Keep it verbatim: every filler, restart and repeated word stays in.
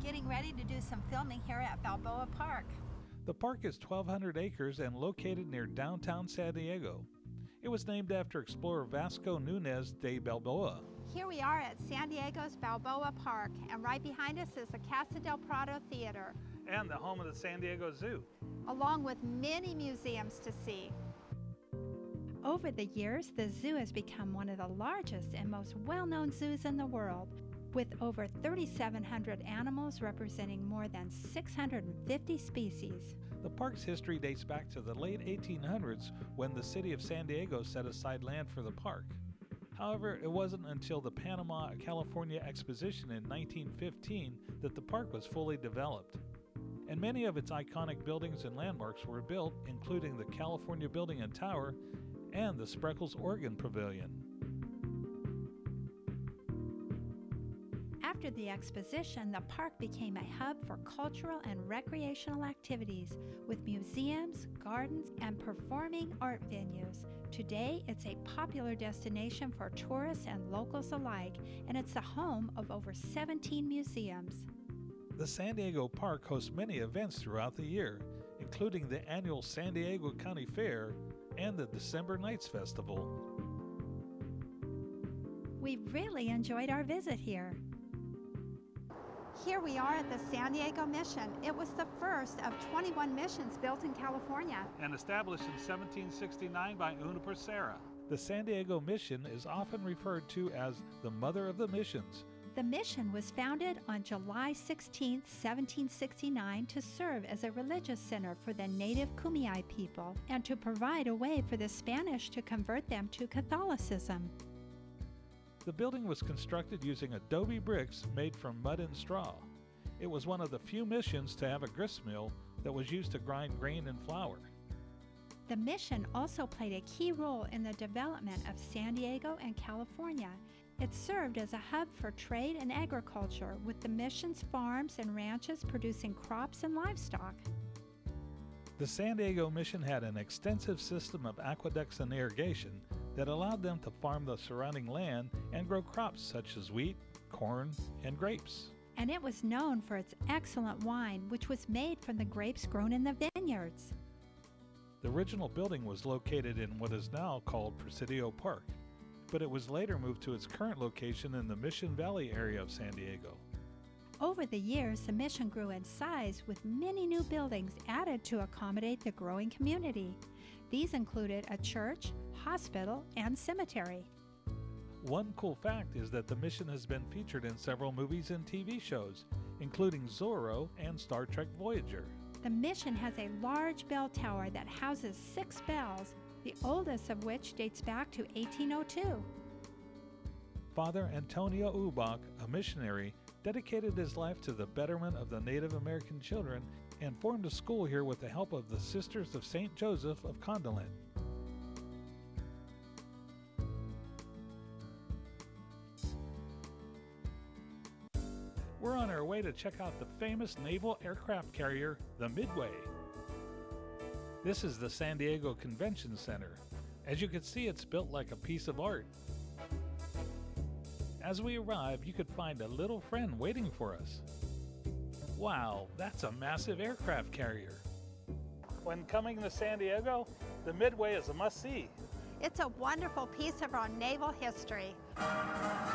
getting ready to do some filming here at Balboa Park. The park is twelve hundred acres and located near downtown San Diego. It was named after explorer Vasco Nunez de Balboa. Here we are at San Diego's Balboa Park, and right behind us is the Casa del Prado Theater. And the home of the San Diego Zoo. Along with many museums to see. Over the years, the zoo has become one of the largest and most well-known zoos in the world, with over three thousand seven hundred animals representing more than six hundred fifty species. The park's history dates back to the late eighteen hundreds when the city of San Diego set aside land for the park. However, it wasn't until the Panama, California Exposition in nineteen fifteen that the park was fully developed. And many of its iconic buildings and landmarks were built, including the California Building and Tower and the Spreckels Oregon Pavilion. After the exposition, the park became a hub for cultural and recreational activities with museums, gardens, and performing art venues. Today, it's a popular destination for tourists and locals alike, and it's the home of over seventeen museums. The San Diego Park hosts many events throughout the year, including the annual San Diego County Fair and the December Nights Festival. We really enjoyed our visit here. Here we are at the San Diego Mission. It was the first of twenty-one missions built in California. And established in seventeen sixty-nine by Una Serra. The San Diego Mission is often referred to as the Mother of the Missions. The mission was founded on July sixteenth, seventeen sixty-nine to serve as a religious center for the native Kumeyaay people and to provide a way for the Spanish to convert them to Catholicism. The building was constructed using adobe bricks made from mud and straw. It was one of the few missions to have a grist mill that was used to grind grain and flour. The mission also played a key role in the development of San Diego and California. It served as a hub for trade and agriculture, with the mission's farms and ranches producing crops and livestock. The San Diego Mission had an extensive system of aqueducts and irrigation that allowed them to farm the surrounding land and grow crops such as wheat, corn, and grapes. And it was known for its excellent wine, which was made from the grapes grown in the vineyards. The original building was located in what is now called Presidio Park, but it was later moved to its current location in the Mission Valley area of San Diego. Over the years, the mission grew in size with many new buildings added to accommodate the growing community. These included a church, hospital, and cemetery. One cool fact is that the mission has been featured in several movies and T V shows, including Zorro and Star Trek Voyager. The mission has a large bell tower that houses six bells, the oldest of which dates back to eighteen oh two. Father Antonio Ubach, a missionary, dedicated his life to the betterment of the Native American children and formed a school here with the help of the Sisters of Saint Joseph of Condolet. We're on our way to check out the famous naval aircraft carrier, the Midway. This is the San Diego Convention Center. As you can see, it's built like a piece of art. As we arrive, you could find a little friend waiting for us. Wow, that's a massive aircraft carrier. When coming to San Diego, the Midway is a must-see. It's a wonderful piece of our naval history.